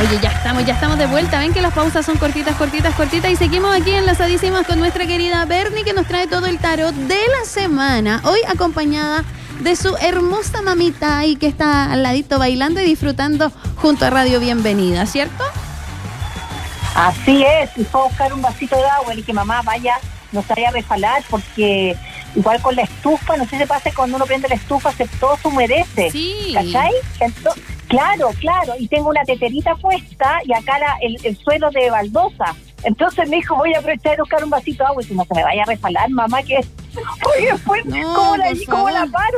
Oye, ya estamos de vuelta. Ven que las pausas son cortitas y seguimos aquí enlazadísimas con nuestra querida Bernie, que nos trae todo el tarot de la semana. Hoy acompañada de su hermosa mamita ahí que está al ladito bailando y disfrutando junto a Radio Bienvenida, ¿cierto? Así es, y fue a buscar un vasito de agua y que mamá no se vaya a resbalar, porque igual con la estufa, no sé si se pasa cuando uno prende la estufa, todo se humedece. Sí. ¿Cachai? Entonces, claro, y tengo una teterita puesta y acá el suelo de baldosa. Entonces me dijo, voy a aprovechar de buscar un vasito de agua y si no se me vaya a resbalar, mamá, que oye, después, no, ¿cómo la paro?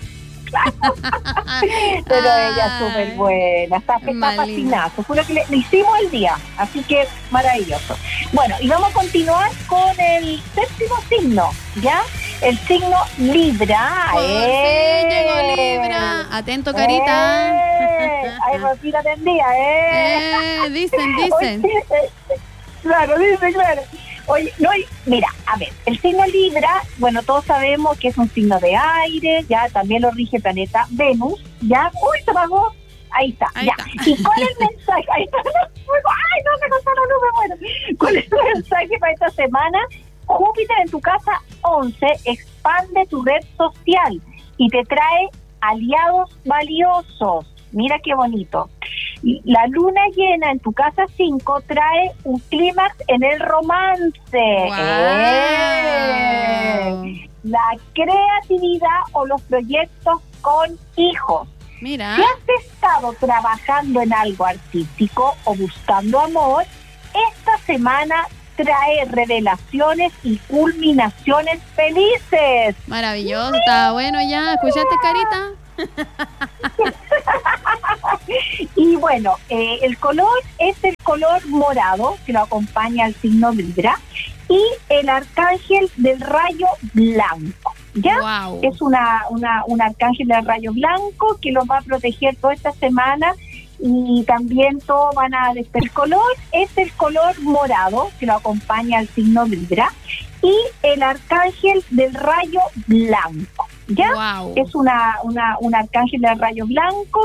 Pero ella es súper buena, está fascinada, fue lo que le hicimos el día, así que maravilloso. Bueno, y vamos a continuar con el séptimo signo, ¿ya? El signo Libra. Por fin llegó Libra. Atento, carita. Ay, Rosita tendía, Dicen. Oye, claro. Oye, mira, a ver, el signo Libra, bueno, todos sabemos que es un signo de aire, ya también lo rige el planeta Venus, ya, uy, se apagó, ahí está. ¿Y cuál es el mensaje? Ahí está, ay, no, se cortó la luz, me muero. ¿Cuál es el mensaje para esta semana? Júpiter en tu casa 11 expande tu red social y te trae aliados valiosos. Mira qué bonito. La luna llena en tu casa 5 trae un clímax en el romance. Wow. La creatividad o los proyectos con hijos. Mira. Si has estado trabajando en algo artístico o buscando amor, esta semana trae revelaciones y culminaciones felices. Maravilloso, está bueno ya. ¿Escuchaste, carita? Y bueno, el color es el color morado, que lo acompaña al signo Libra, y el arcángel del rayo blanco. ¿Ya? Wow. Es un arcángel del rayo blanco que los va a proteger toda esta semana y también todos van a despertar. El color es el color morado, que lo acompaña al signo Libra, y el arcángel del rayo blanco. ¿Ya? Wow. Es un arcángel del rayo blanco